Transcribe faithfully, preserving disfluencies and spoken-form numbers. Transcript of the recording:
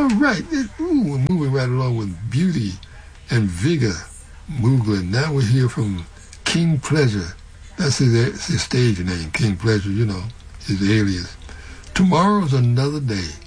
All right. Ooh, we're moving right along with Beauty and Vigor Moogler. Now we hear from King Pleasure. That's his, his stage name, King Pleasure, you know, his alias. Tomorrow's another day.